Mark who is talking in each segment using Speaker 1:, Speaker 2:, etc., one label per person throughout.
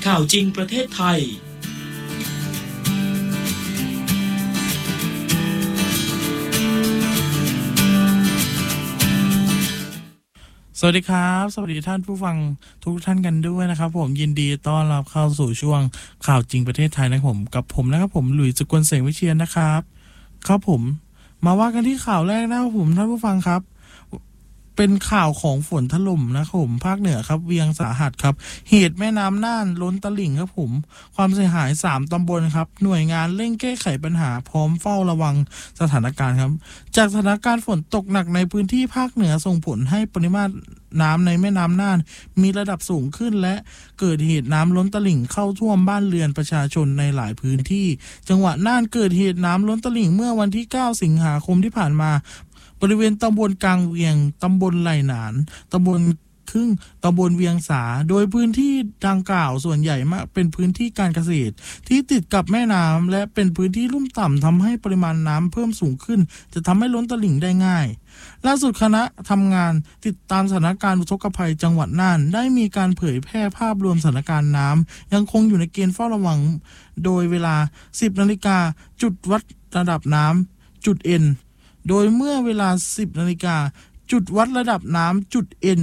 Speaker 1: ข่าวจริงประเทศไทย
Speaker 2: สวัสดีครับสวัสดีท่านผู้ฟังทุกท่านกันด้วยนะครับผมยินดีต้อนรับเข้าสู่ช่วงข่าวจริงประเทศไทยนะครับผมนะครับผมหลุยส์ สกลเสงวิเชียรนะครับครับผมมาว่ากันที่ข่าวแรกนะครับผมท่านผู้ฟังครับเป็นข่าวของฝนถล่มนะครับผมภาคเหนือครับเวียงสาหัสครับเหตุแม่น้ำน่านล้นตลิ่งครับผมความเสียหาย3ตำบลครับหน่วยงานเร่งแก้ไขปัญหาพร้อมเฝ้าระวังสถานการณ์ครับจากสถานการณ์ฝนตกหนักในพื้นที่ภาคเหนือส่งผลให้ปริมาตรน้ำในแม่น้ำน่านมีระดับสูงขึ้นและเกิดเหตุน้ำล้นตลิ่งเข้าท่วมบ้านเรือนประชาชนในหลายพื้นที่จังหวัดน่านเกิดเหตุน้ำล้นตลิ่งเมื่อวันที่9สิงหาคมที่ผ่านมาบริเวณตำบลกลางเวียงตำบลไหหลหนานตำบลครึ่งตำบลเวียงสาโดยพื้นที่ดังกล่าวส่วนใหญ่มากเป็นพื้นที่การเกษตรที่ติดกับแม่น้ำและเป็นพื้นที่ลุ่มต่ำทำให้ปริมาณน้ำเพิ่มสูงขึ้นจะทำให้ล้นตลิ่งได้ง่ายล่าสุดคณะทำงานติดตามสถานการณ์อุทกภัยจังหวัดน่านได้มีการเผยแพร่ภาพรวมสถานการณ์น้ำยังคงอยู่ในเกณฑ์เฝ้าระวังโดยเวลา 10 นาฬิกาจุดวัดระดับน้ำจุด Nโดยเมื่อเวลา 10 นาฬิกาจุดวัดระดับน้ำจุด N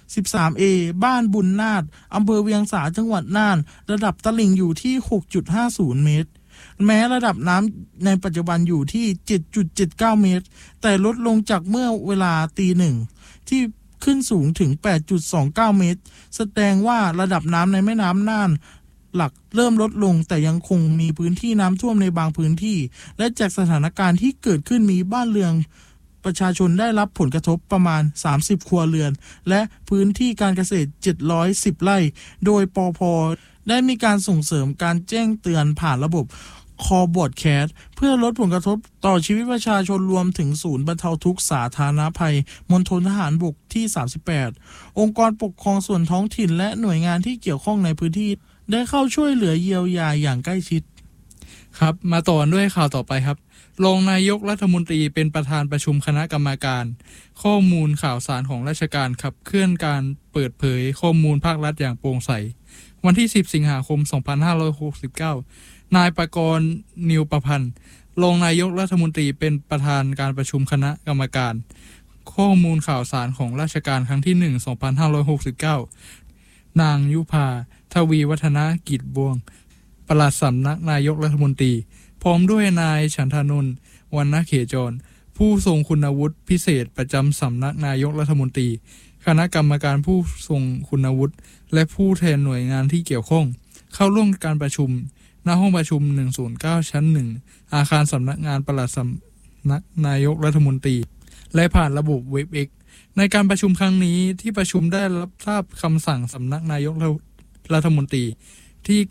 Speaker 2: 13A บ้านบุญนาฏอำเภอเวียงสาจังหวัดน่านระดับตลิ่งอยู่ที่ 6.50 เมตรแม้ระดับน้ำในปัจจุบันอยู่ที่ 7.79 เมตรแต่ลดลงจากเมื่อเวลาตีหนึ่งที่ขึ้นสูงถึง 8.29 เมตรแสดงว่าระดับน้ำในแม่น้ำน่านหลักเริ่มลดลงแต่ยังคงมีพื้นที่น้ำท่วมในบางพื้นที่และจากสถานการณ์ที่เกิดขึ้นมีบ้านเรือนประชาชนได้รับผลกระทบประมาณ30ครัวเรือนและพื้นที่การเกษตร710ไร่โดยปภ.ได้มีการส่งเสริมการแจ้งเตือนผ่านระบบคอลบอร์ดแคสเพื่อลดผลกระทบต่อชีวิตประชาชนรวมถึงศูนย์บรรเทาทุกข์สาธารณภัยมณฑลทหารบกที่38องค์กรปกครองส่วนท้องถิ่นและหน่วยงานที่เกี่ยวข้องในพื้นที่ได้เข้าช่วยเหลือเยียวยาอย่างใกล้ชิด
Speaker 3: ครับมาต่อด้วยข่าวต่อไปครับรองนายกรัฐมนตรีเป็นประธานประชุมคณะกรรมการข้อมูลข่าวสารของราชการขับเคลื่อนการเปิดเผยข้อมูลภาครัฐอย่างโปร่งใสวันที่10สิงหาคม2569นายประกรณ์นิวประพันธ์รองนายกรัฐมนตรีเป็นประธานการประชุมคณะกรรมการข้อมูลข่าวสารของราชการครั้งที่1 2569นางยุพาทวีวัฒนกิจบวงปลัดสำนักนายกรัฐมนตรีพร้อมด้วยนายฉันทานนท์วรรณเขจรผู้ทรงคุณวุฒิพิเศษประจำสำนักนายกรัฐมนตรีคณะกรรมการผู้ทรงคุณวุฒิและผู้แทนหน่วยงานที่เกี่ยวข้องเข้าร่วมการประชุมณห้องประชุม109ชั้น1อาคารสำนักงานปลัดสำนักนายกรัฐมนตรีและผ่านระบบ WebEx ในการประชุมครั้งนี้ที่ประชุมได้รับทราบคำสั่งสำนักนายกรัฐมนตรีที่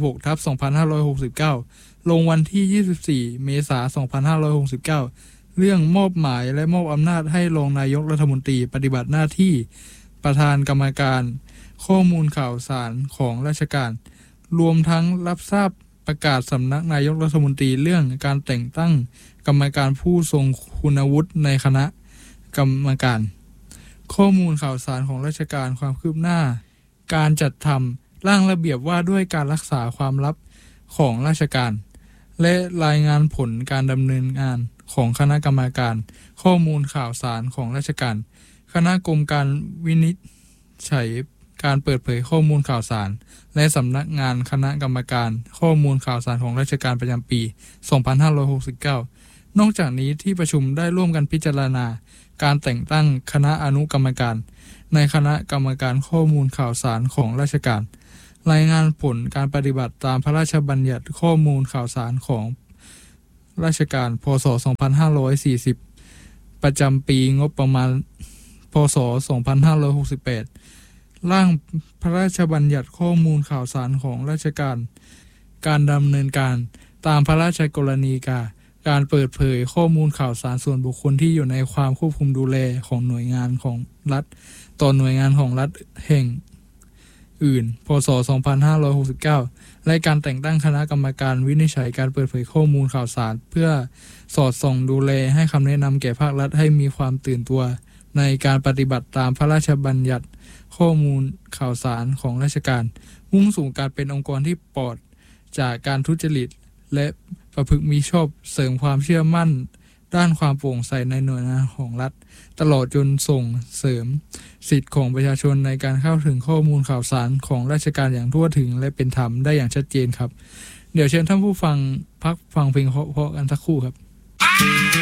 Speaker 3: 96/2569ลงวันที่24เมษายน2569เรื่องมอบหมายและมอบอำนาจให้รองนายกรัฐมนตรีปฏิบัติหน้าที่ประธานกรรมการข้อมูลข่าวสารของราชการรวมทั้งรับทราบประกาศสำนักนายกรัฐมนตรีเรื่องการแต่งตั้งกรรมการผู้ทรงคุณวุฒิในคณะกรรมการข้อมูลข่าวสารของราชการความคืบหน้าการจัดทำร่างระเบียบว่าด้วยการรักษาความลับของราชการและรายงานผลการดำเนินงานของคณะกรรมการข้อมูลข่าวสารของราชการคณะกรมการวินิจฉัยการเปิดเผยข้อมูลข่าวสารและสำนักงานคณะกรรมการข้อมูลข่าวสารของราชการประจำปี2569นอกจากนี้ที่ประชุมได้ร่วมกันพิจารณาการแต่งตั้งคณะอนุกรรมการในคณะกรรมการข้อมูลข่าวสารของราชการรายงานผลการปฏิบัติตามพระราชบัญญัติข้อมูลข่าวสารของราชการพ.ศ. 2540ประจำปีงบประมาณพ.ศ. 2568ร่างพระราชบัญญัติข้อมูลข่าวสารของราชการการดำเนินการตามพระราชกรณีกาการเปิดเผยข้อมูลข่าวสารส่วนบุคคลที่อยู่ในความควบคุมดูแลของหน่วยงานของรัฐต่อหน่วยงานของรัฐแห่งอื่นพ.ศ. 2569และการแต่งตั้งคณะกรรมการวินิจฉัยการเปิดเผยข้อมูลข่าวสารเพื่อสอดส่องดูแลให้คำแนะนำแก่ภาครัฐให้มีความตื่นตัวในการปฏิบัติตามพระราชบัญญัติข้อมูลข่าวสารของราชการมุ่งสู่การเป็นองค์กรที่ปลอดจากการทุจริตและประพฤติมิชอบเสริมความเชื่อมั่นด้านความโปร่งใสในหน่วยงานของรัฐตลอดจนส่งเสริมสิทธิของประชาชนในการเข้าถึงข้อมูลข่าวสารของราชการอย่างทั่วถึงและเป็นธรรมได้อย่างชัดเจนครับเดี๋ยวเชิญท่านผู้ฟังพักฟังเพลงเพราะๆกันสักครู่ครับ